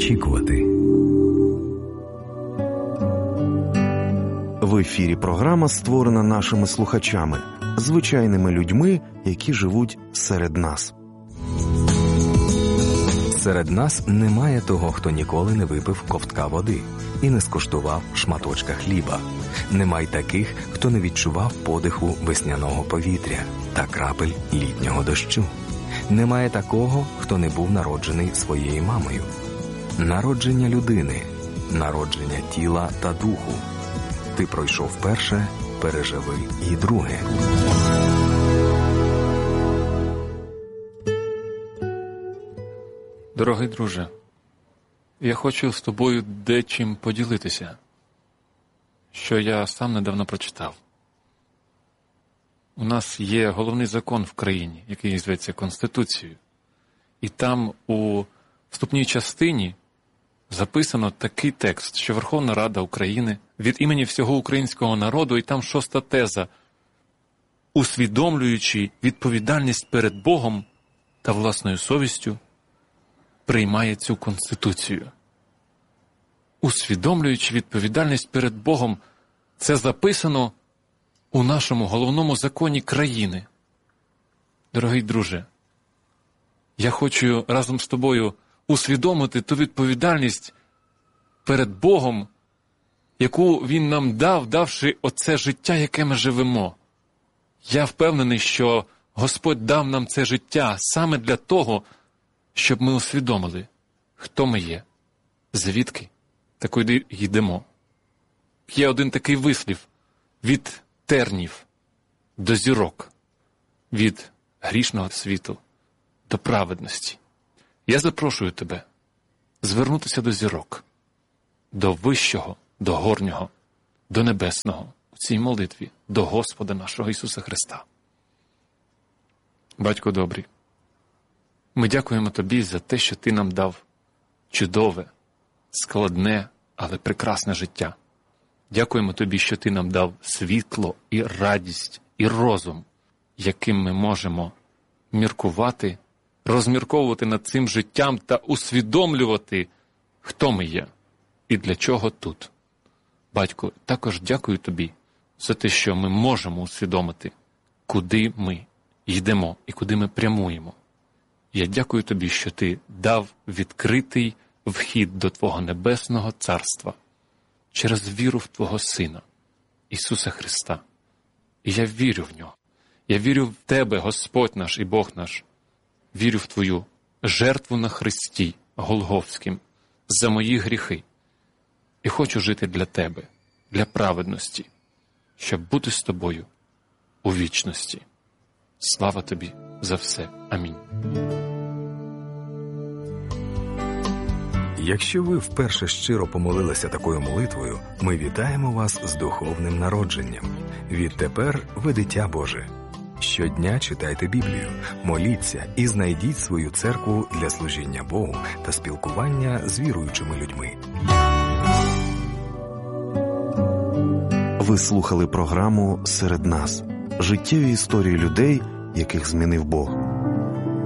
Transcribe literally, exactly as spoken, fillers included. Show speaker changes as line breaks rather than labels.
очікувати.
В ефірі програма створена нашими слухачами, звичайними людьми, які живуть серед нас.
Серед нас немає того, хто ніколи не випив ковтка води і не скуштував шматочка хліба. Немає таких, хто не відчував подиху весняного повітря та крапель літнього дощу. Немає такого, хто не був народжений своєю мамою. Народження людини, народження тіла та духу. Ти пройшов перше, переживи і друге.
Дорогий друже, я хочу з тобою дечим поділитися, що я сам недавно прочитав. У нас є головний закон в країні, який зветься Конституцією. І там у вступній частині записано такий текст, що Верховна Рада України від імені всього українського народу, і там шоста теза, усвідомлюючи відповідальність перед Богом та власною совістю, приймає цю Конституцію. Усвідомлюючи відповідальність перед Богом, це записано у нашому головному законі країни. Дорогий друже, я хочу разом з тобою усвідомити ту відповідальність перед Богом, яку Він нам дав, давши оце життя, яке ми живемо. Я впевнений, що Господь дав нам це життя саме для того, щоб ми усвідомили, хто ми є, звідки та куди йдемо. Є один такий вислів: від тернів до зірок, від грішного світу до праведності. Я запрошую тебе звернутися до зірок, до вищого, до горнього, до небесного у цій молитві, до Господа нашого Ісуса Христа. Батько добрий, ми дякуємо Тобі за те, що Ти нам дав чудове, складне, але прекрасне життя. Дякуємо Тобі, що Ти нам дав світло і радість і розум, яким ми можемо міркувати, розмірковувати над цим життям та усвідомлювати, хто ми є і для чого тут. Батько, також дякую Тобі за те, що ми можемо усвідомити, куди ми йдемо і куди ми прямуємо. Я дякую Тобі, що Ти дав відкритий вхід до Твого Небесного Царства через віру в Твого Сина, Ісуса Христа. І я вірю в Нього. Я вірю в Тебе, Господь наш і Бог наш. Вірю в Твою жертву на Христі Голгофським за мої гріхи. І хочу жити для Тебе, для праведності, щоб бути з Тобою у вічності. Слава Тобі за все. Амінь.
Якщо ви вперше щиро помолилися такою молитвою, ми вітаємо вас з духовним народженням. Відтепер ви дитя Боже. Щодня читайте Біблію, моліться і знайдіть свою церкву для служіння Богу та спілкування з віруючими людьми.
Ви слухали програму «Серед нас» – життєві історії людей, яких змінив Бог.